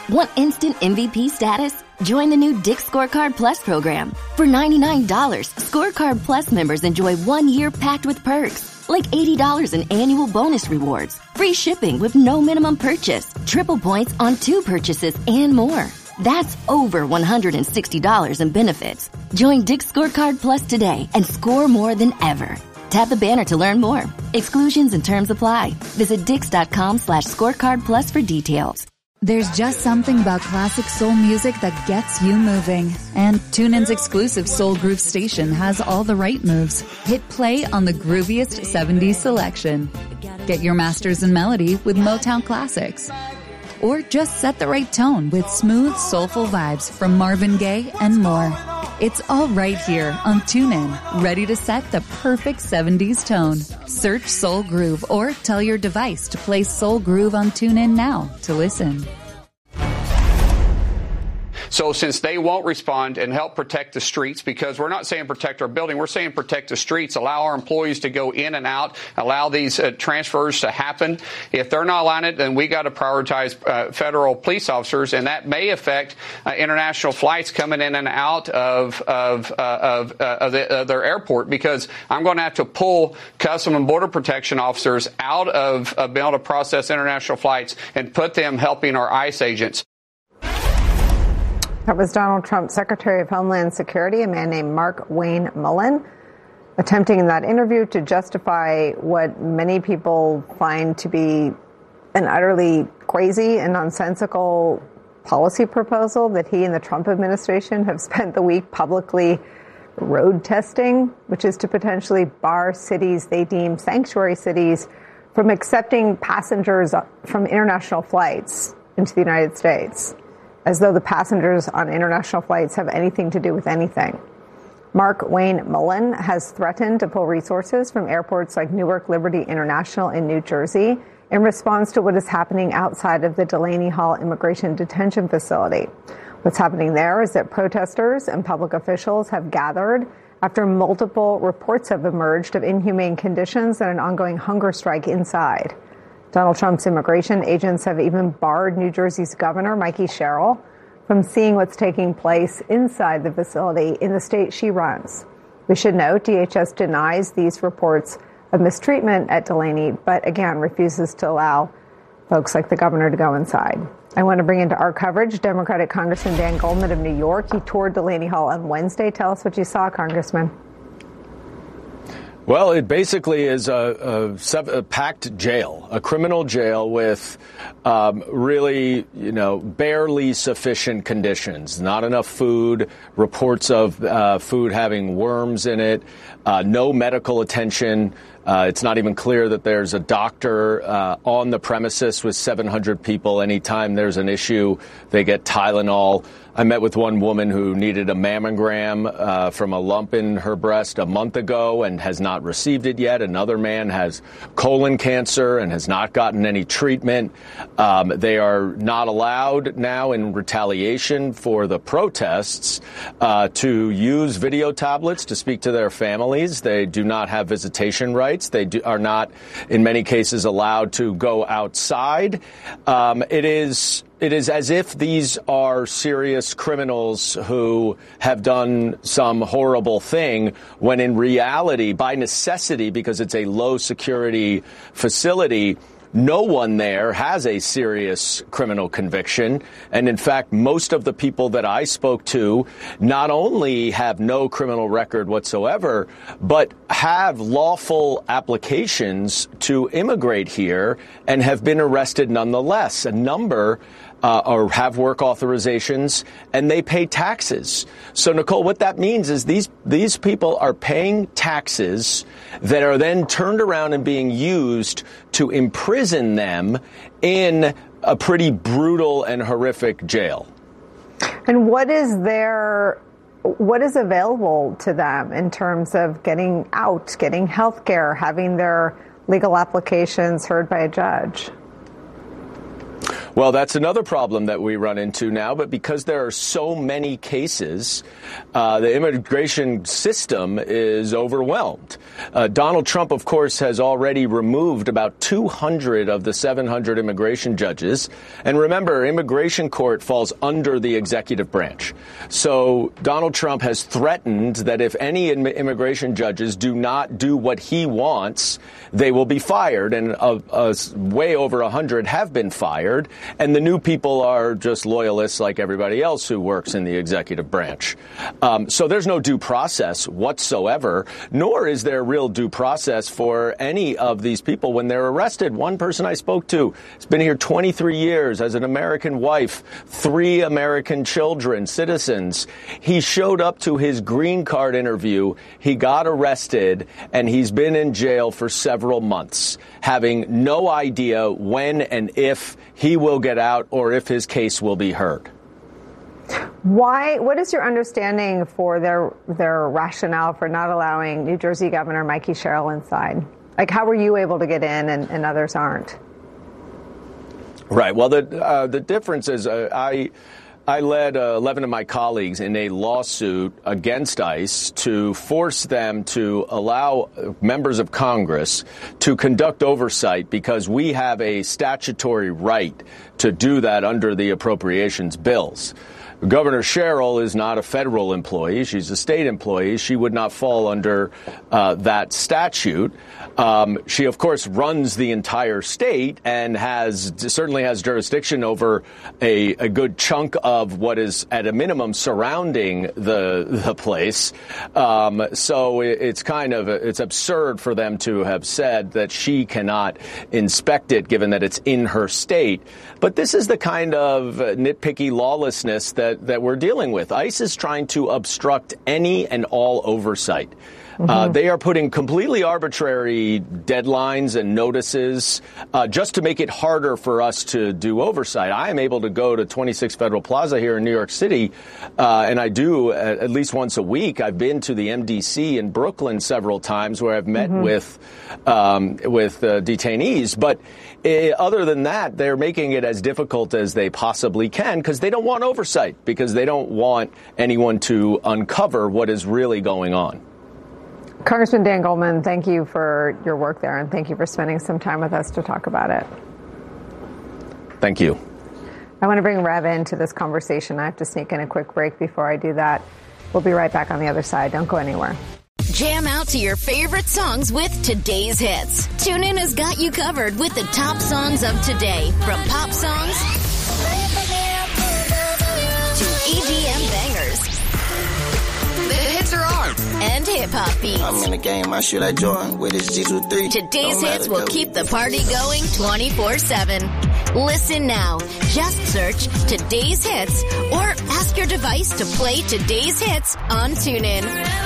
Want instant MVP status? Join the new Dick's Scorecard Plus program. For $99, Scorecard Plus members enjoy 1 year packed with perks, like $80 in annual bonus rewards, free shipping with no minimum purchase, triple points on 2 purchases, and more. That's over $160 in benefits. Join Dick's Scorecard Plus today and score more than ever. Tap the banner to learn more. Exclusions and terms apply. Visit dix.com/scorecard plus for details. There's just something about classic soul music that gets you moving. And TuneIn's exclusive Soul Groove station has all the right moves. Hit play on the grooviest 70s selection. Get your masters in melody with Motown classics. Or just set the right tone with smooth, soulful vibes from Marvin Gaye and more. It's all right here on TuneIn, ready to set the perfect 70s tone. Search Soul Groove or tell your device to play Soul Groove on TuneIn now to listen. So since they won't respond and help protect the streets, because we're not saying protect our building, we're saying protect the streets, allow our employees to go in and out, allow these transfers to happen. If they're not allowing it, then we got to prioritize federal police officers, and that may affect international flights coming in and out of their airport, because I'm going to have to pull Customs and Border Protection officers out of being able to process international flights and put them helping our ICE agents. That was Donald Trump's Secretary of Homeland Security, a man named Mark Wayne Mullen, attempting in that interview to justify what many people find to be an utterly crazy and nonsensical policy proposal that he and the Trump administration have spent the week publicly road testing, which is to potentially bar cities they deem sanctuary cities from accepting passengers from international flights into the United States, as though the passengers on international flights have anything to do with anything. Mark Wayne Mullen has threatened to pull resources from airports like Newark Liberty International in New Jersey in response to what is happening outside of the Delaney Hall Immigration Detention Facility. What's happening there is that protesters and public officials have gathered after multiple reports have emerged of inhumane conditions and an ongoing hunger strike inside. Donald Trump's immigration agents have even barred New Jersey's governor, Mikey Sherrill, from seeing what's taking place inside the facility in the state she runs. We should note DHS denies these reports of mistreatment at Delaney, but again refuses to allow folks like the governor to go inside. I want to bring into our coverage Democratic Congressman Dan Goldman of New York. He toured Delaney Hall on Wednesday. Tell us what you saw, Congressman. Well, it basically is a packed jail, a criminal jail with really, barely sufficient conditions. Not enough food, reports of food having worms in it, no medical attention. It's not even clear that there's a doctor on the premises with 700 people. Anytime there's an issue, they get Tylenol. I met with one woman who needed a mammogram from a lump in her breast a month ago and has not received it yet. Another man has colon cancer and has not gotten any treatment. They are not allowed now, in retaliation for the protests, to use video tablets to speak to their families. They do not have visitation rights. They are not, in many cases, allowed to go outside. It is as if these are serious criminals who have done some horrible thing, when in reality, by necessity, because it's a low security facility, no one there has a serious criminal conviction. And in fact, most of the people that I spoke to not only have no criminal record whatsoever, but have lawful applications to immigrate here and have been arrested nonetheless. A number or have work authorizations, and they pay taxes. So, Nicole, what that means is these people are paying taxes that are then turned around and being used to imprison them in a pretty brutal and horrific jail. And what is available to them in terms of getting out, getting health care, having their legal applications heard by a judge? Well, that's another problem that we run into now, but because there are so many cases, the immigration system is overwhelmed. Donald Trump, of course, has already removed about 200 of the 700 immigration judges. And remember, immigration court falls under the executive branch. So Donald Trump has threatened that if any immigration judges do not do what he wants, they will be fired. And way over 100 have been fired. And the new people are just loyalists like everybody else who works in the executive branch. So there's no due process whatsoever, nor is there real due process for any of these people when they're arrested. One person I spoke to has been here 23 years, has an American wife, 3 American children, citizens. He showed up to his green card interview. He got arrested, and he's been in jail for several months, having no idea when and if he will get out or if his case will be heard. What is your understanding for their rationale for not allowing New Jersey Governor Mikey Sherrill inside? Like, how were you able to get in and others aren't? Right. Well, the difference is I led 11 of my colleagues in a lawsuit against ICE to force them to allow members of Congress to conduct oversight because we have a statutory right to do that under the appropriations bills. Governor Sherrill is not a federal employee. She's a state employee. She would not fall under that statute. She, of course, runs the entire state and certainly has jurisdiction over a good chunk of what is, at a minimum, surrounding the place. So it's absurd for them to have said that she cannot inspect it, given that it's in her state. But this is the kind of nitpicky lawlessness that we're dealing with. ICE is trying to obstruct any and all oversight. They are putting completely arbitrary deadlines and notices just to make it harder for us to do oversight. I am able to go to 26 Federal Plaza here in New York City, and I do at least once a week. I've been to the MDC in Brooklyn several times where I've met with detainees. But other than that, they're making it as difficult as they possibly can because they don't want oversight, because they don't want anyone to uncover what is really going on. Congressman Dan Goldman, thank you for your work there, and thank you for spending some time with us to talk about it. Thank you. I want to bring Rev into this conversation. I have to sneak in a quick break before I do that. We'll be right back on the other side. Don't go anywhere. Jam out to your favorite songs with today's hits. TuneIn has got you covered with the top songs of today, from pop songs to EDM bangers. The hits are on, and hip-hop beats. I'm in the game, I shoot like Jordan with his G23. Today's hits will keep the party going 24/7. Listen now. Just search Today's Hits or ask your device to play Today's Hits on TuneIn.